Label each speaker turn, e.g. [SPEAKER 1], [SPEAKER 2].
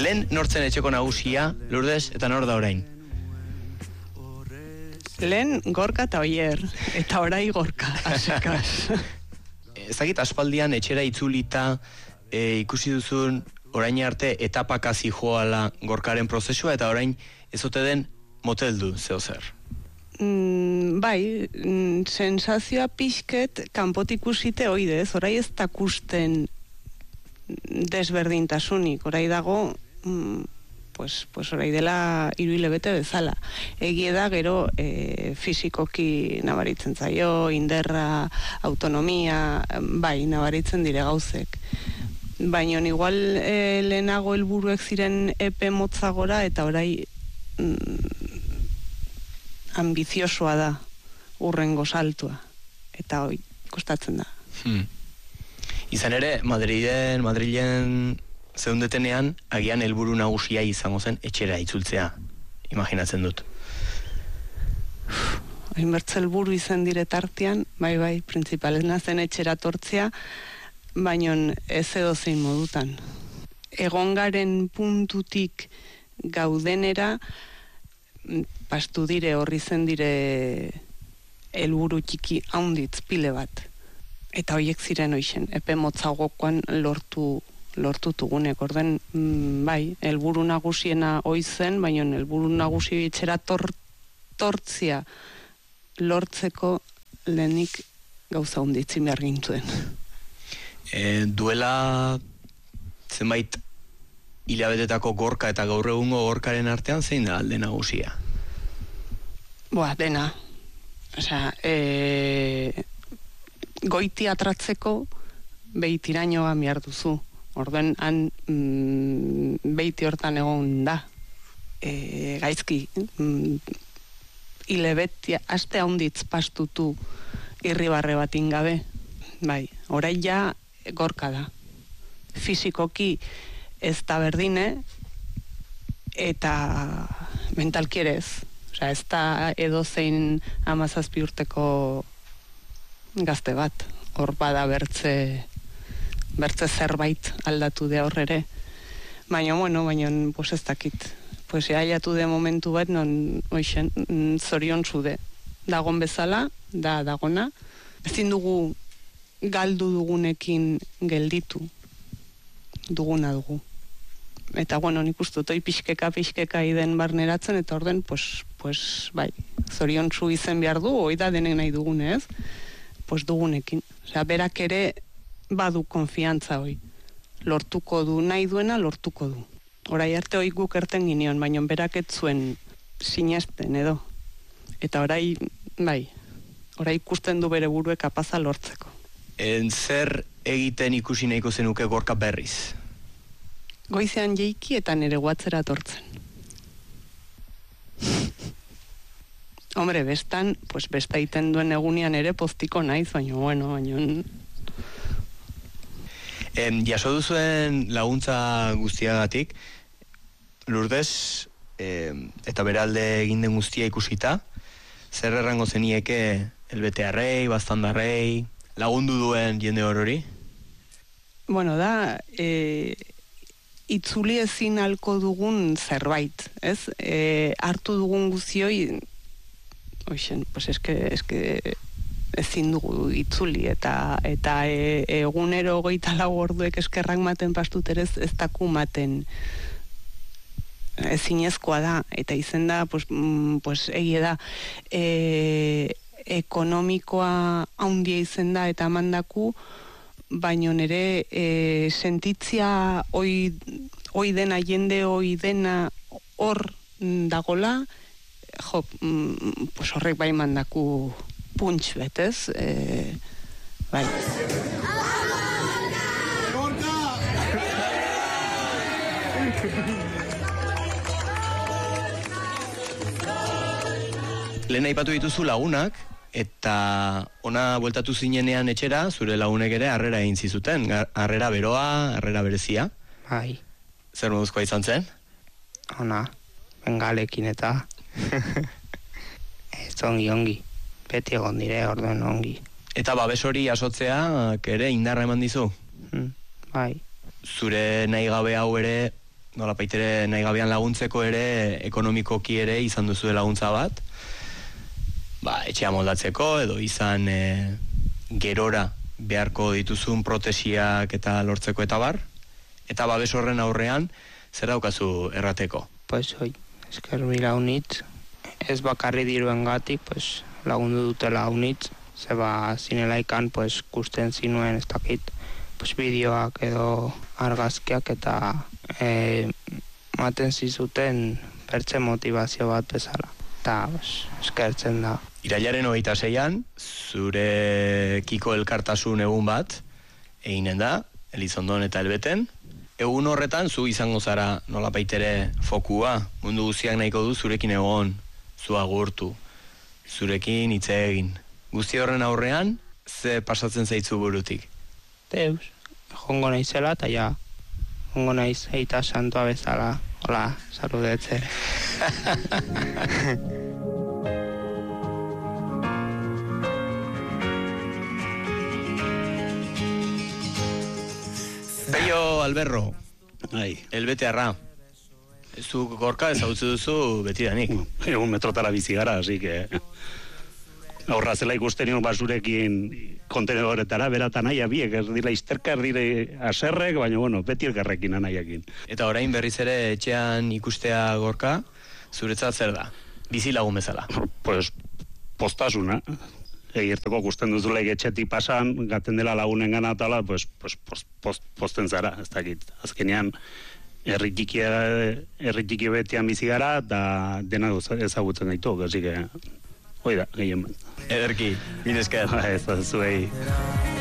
[SPEAKER 1] Lehen nortzen etxeko nagusia, Lourdes, eta nor da orain?
[SPEAKER 2] Lehen Gorka eta Oier, eta orai Gorka, asekaz.
[SPEAKER 1] Ezagit aspaldian etxera itzulita ikusi duzun orain arte etapakasi joala Gorkaren prozesua, eta orain ezote den moteldu zeo zer.
[SPEAKER 2] Bai, sensazioa pixket kanpotik ikusite oidez, orai ez dakusten desberdintasunik, orai dago pues orai dela 3 hilabete bezala. Egie da gero fisikoki nabaritzen zaio, inderra, autonomia, bai, nabaritzen dire gauzek. Baina igual lehenago helburuek ziren epe motzagora, eta orai ambiziosoa da urrengo saltua, eta hoi kostatzen da.
[SPEAKER 1] Izan ere, Madrilen zeundetenean, agian helburu nagusia izango zen etxera itzultzea, imaginatzen dut.
[SPEAKER 2] Hainbertze helburu izan dire tartean, bai, printzipalena zen etxera tortzea, baina ez edozein modutan. Egongaren puntutik gaudenera, pastu dire, horri zen dire helburu txiki haunditz pile bat. Eta hoiek ziren hoixen, epe motzagokoan lortu tugunek, orden, bai, helburu nagusiena oizen, baina helburu nagusi etxera tortzia lortzeko lehenik gauza hunditzin behar gintuen.
[SPEAKER 1] Duela zenbait hilabetetako Gorka eta gaur egungo Gorkaren artean zein da alde nagusia?
[SPEAKER 2] Dena. Osea, goiti atratzeko behitirainoa behar duzu. Orden, han behiti hortan egon da. Gaizki, hilebetia, aste handitz pastutu irribarre bat ingabe. Bai, orai ja Gorka da. Fisikoki ez da berdine, eta mentalki ere ez. Osea, ez da edozein 17 urteko gazte bat. Hor bada bertze zerbait aldatu de horrere. Baina, pues ez dakit. Pues haiatu de momentu bat, non, oixen, zorion zude. Dagon bezala, dagona. Ezin dugu galdu dugunekin gelditu. Duguna dugu. Eta, nik uste dut, pixkeka iden barneratzen, eta orden, pues, bai, zorion zu izen behar du, hoi da denek nahi dugunez, pues dugunekin. Osea, berak ere badu konfiantza hoi. Lortuko du, nahi duena lortuko du. Orai arte hoi guk erten gineon, baina berak ez zuen sinesten edo. Eta orai, bai, orai ikusten du bere burue kapaza lortzeko.
[SPEAKER 1] Zer egiten ikusi nahiko zenuke Gorka berriz?
[SPEAKER 2] Goizean jeiki eta nere guatzera tortzen. Hombre, bestan, pues besta iten duen egunean ere poztiko naiz, baina...
[SPEAKER 1] Jaso duzuen laguntza guztiagatik, Lourdes, eta beralde egin den guztia ikusita, zer errango zenieke elbetearrei, bastandarrei, lagundu duen jende horori?
[SPEAKER 2] Da, itzuli ezin halko dugun zerbait, ez? Hartu dugun guztioi, oixen, pues eske ezin dugu itzuli, eta egunero 24 orduek eskerrak maten pastuterez ez daku maten. Ezinezkoa da, eta izen da, pues egie da, ekonomikoa haundia izen da, eta mandaku, baino nere sentitzia oi dena, jende oi dena hor dagola, pues horrek bai mandaku punts betez, bai.
[SPEAKER 1] Lehen aipatu dituzu lagunak, eta ona bueltatu zinenean etxera, zure lagunek ere harrera egin zizuten, harrera beroa, harrera berezia.
[SPEAKER 3] Bai.
[SPEAKER 1] Zer moduzkoa izan zen?
[SPEAKER 3] Ona, bengalekin eta ez ongi. Beti egon dire, orduan ongi.
[SPEAKER 1] Eta babes hori asotzea ere indarra eman dizu?
[SPEAKER 3] Bai.
[SPEAKER 1] Zure nahi gabe hau ere nolapaitere nahi gabean laguntzeko ere, ekonomikoki ere izan duzu laguntza bat, etxea moldatzeko, edo izan gerora beharko dituzun protesiak eta lortzeko eta bar, eta babes horren aurrean, zer daukazu errateko?
[SPEAKER 3] Pues hoi, esker mila unitz, ez bakarri diruen gatik, pues lagundu dutela unitz, zeba zinelaikan, pues kusten zinuen ez dakit, pues bideoak edo argazkiak eta maten zizuten pertze motivazio bat bezala. Eta eskertzen da.
[SPEAKER 1] Irailaren 26an, zurekiko elkartasun egun bat, eginen da, Elizondon eta Elbeten. Egun horretan, zu izango zara nolapaitere fokua, mundu guztiak nahiko du zurekin egon, zu agurtu, zurekin hitz egin. Guzti horren aurrean, ze pasatzen zaitzu burutik?
[SPEAKER 3] Deus, jongo naizela eta ja, jongo naiz eita santua bezala. Hola, saludetze.
[SPEAKER 1] Peio Alberro,
[SPEAKER 4] Elbetearra.
[SPEAKER 1] Zu Gorka ezagutzu duzu betidanik.
[SPEAKER 4] Egun metrotara bizi gara, así que aurra zela ikusten nion basurekin kontenedoretara, beratan naia biek, ez dira izterka, ez dira aserrek, baina bueno, beti elkarrekin anaiakin.
[SPEAKER 1] Eta orain berriz ere etxean ikustea Gorka, zuretzat zer da? Bizi lagun bezala.
[SPEAKER 4] Pues, postasuna. Egirteko gusten duzulek etxetik pasan, gaten dela lagunen gana tala, pues, posten zara, ez dakit. Azkenean, herri txiki betian bizi gara, eta dena ezagutzen gaitu, gazik, hoi da, gehien bat.
[SPEAKER 1] Ederki, mil esker.
[SPEAKER 4] Ez da, zuei.